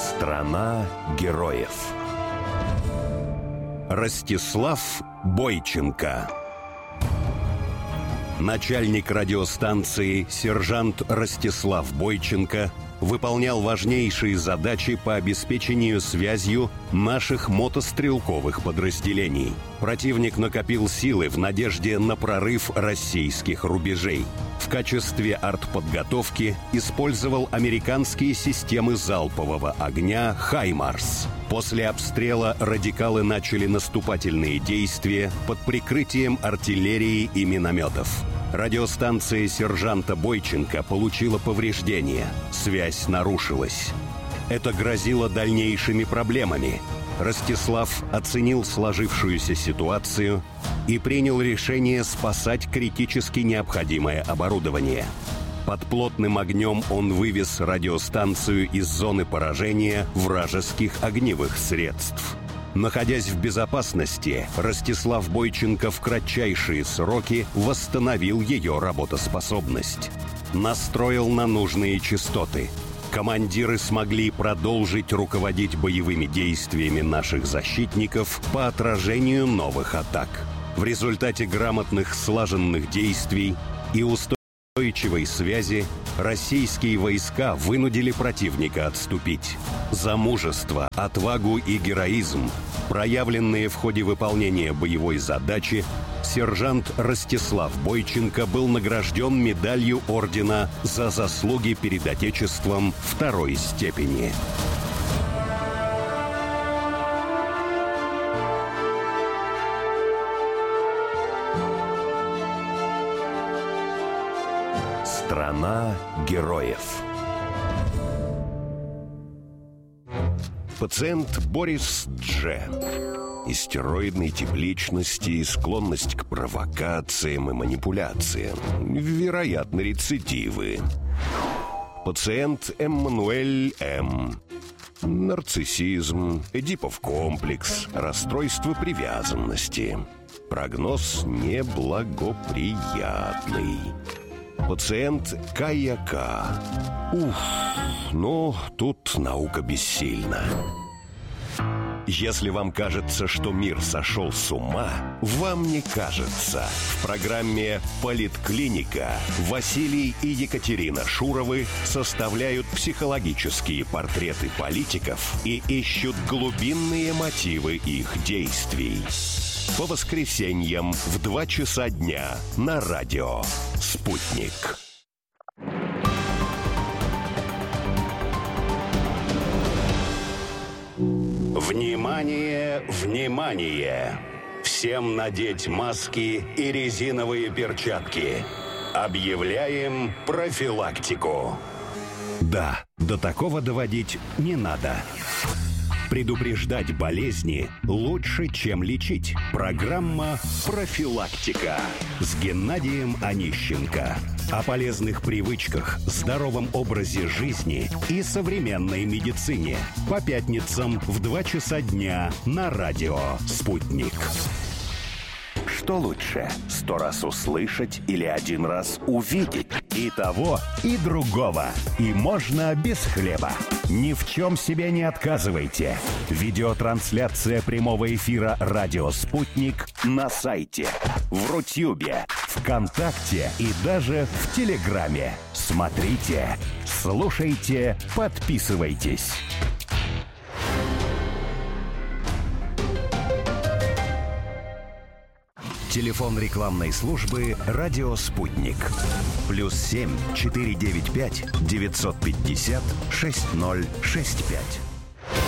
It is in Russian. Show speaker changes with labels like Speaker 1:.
Speaker 1: Страна героев. Ростислав Бойченко. Начальник радиостанции сержант Ростислав Бойченко выполнял важнейшие задачи по обеспечению связью наших мотострелковых подразделений. Противник накопил силы в надежде на прорыв российских рубежей. В качестве артподготовки использовал американские системы залпового огня «Хаймарс». После обстрела радикалы начали наступательные действия под прикрытием артиллерии и минометов. Радиостанция сержанта Бойченко получила повреждения. Связь нарушилась. Это грозило дальнейшими проблемами. Ростислав оценил сложившуюся ситуацию и принял решение спасать критически необходимое оборудование. Под плотным огнем он вывез радиостанцию из зоны поражения вражеских огневых средств. Находясь в безопасности, Ростислав Бойченко в кратчайшие сроки восстановил ее работоспособность. Настроил на нужные частоты. Командиры смогли продолжить руководить боевыми действиями наших защитников по отражению новых атак. В результате грамотных слаженных действий и устойчивой связи российские войска вынудили противника отступить. За мужество, отвагу и героизм, проявленные в ходе выполнения боевой задачи, сержант Ростислав Бойченко был награжден медалью ордена «За заслуги перед Отечеством» второй степени. Страна героев. Пациент Борис Дж. Истероидной тип личности, склонность к провокациям и манипуляциям. Вероятно, рецидивы. Пациент Эммануэль М. Нарциссизм, Эдипов комплекс, расстройство привязанности. Прогноз неблагоприятный. Пациент К.Я.К. Тут наука бессильна. Если вам кажется, что мир сошел с ума, вам не кажется. В программе «Политклиника» Василий и Екатерина Шуровы составляют психологические портреты политиков и ищут глубинные мотивы их действий. По воскресеньям в 2 часа дня на радио «Спутник». Внимание, внимание! Всем надеть маски и резиновые перчатки. Объявляем профилактику. Да, до такого доводить не надо. Предупреждать болезни лучше, чем лечить. Программа «Профилактика» с Геннадием Онищенко. О полезных привычках, здоровом образе жизни и современной медицине. По пятницам в 2 часа дня на радио «Спутник». Что лучше, 100 раз услышать или 1 раз увидеть? И того, и другого. И можно без хлеба. Ни в чем себе не отказывайте. Видеотрансляция прямого эфира «Радио Спутник» на сайте, в Рутюбе, ВКонтакте и даже в Телеграме. Смотрите, слушайте, подписывайтесь. Телефон рекламной службы «Радио Спутник». +7 495 950 6065.